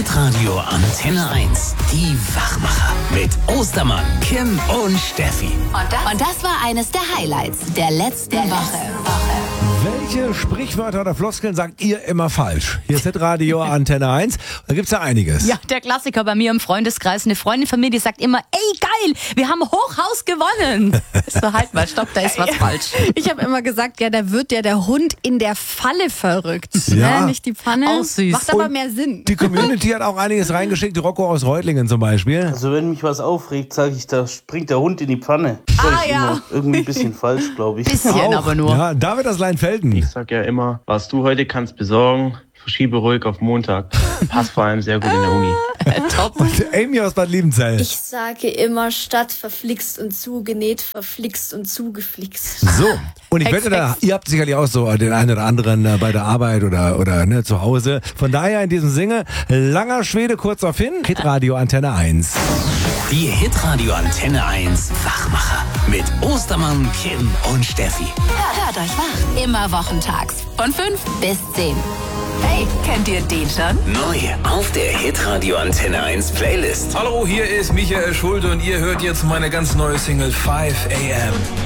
Hitradio Antenne 1. Die Wachmacher mit Ostermann, Kim und Steffi. Und das war eines der Highlights der letzten Woche. Welche Sprichwörter oder Floskeln sagt ihr immer falsch? Hier ist Hitradio Antenne 1. Da gibt's ja einiges. Ja, der Klassiker bei mir im Freundeskreis. Eine Freundin von mir, die sagt immer, ey geil, wir haben Hochhaus gewonnen. So, halt mal, stopp, da ist was falsch. Ich habe immer gesagt, ja, da wird ja der Hund in der Falle verrückt. Ja. Ne? Nicht die Pfanne. Auch süß. Macht aber mehr Sinn. Die Community hat auch einiges reingeschickt. Rocco aus Reutlingen zum Beispiel. Also wenn mich was aufregt, sage ich, da springt der Hund in die Pfanne. Das ist immer irgendwie ein bisschen falsch, glaube ich. Bisschen aber nur. Ja, David aus Leinfelden. Ich sag ja immer, was du heute kannst besorgen, verschiebe ruhig auf Montag. Passt vor allem sehr gut in der Uni. Top. Und Amy aus Bad Liebenzell. Ich sage immer, statt verflixt und zugenäht, verflixt und zugeflixt. So, und ich wette, ihr habt sicherlich auch so den einen oder anderen bei der Arbeit oder ne, zu Hause. Von daher in diesem Sinne, langer Schwede, kurz auf hin, Hitradio Antenne 1. Die Hitradio Antenne 1 Wachmacher mit Ostermann, Kim und Steffi. Hört euch wach. Immer wochentags von 5 bis 10. Hey, kennt ihr den schon? Neu auf der Hitradio Antenne 1 Playlist. Hallo, hier ist Michael Schulte und ihr hört jetzt meine ganz neue Single 5 AM.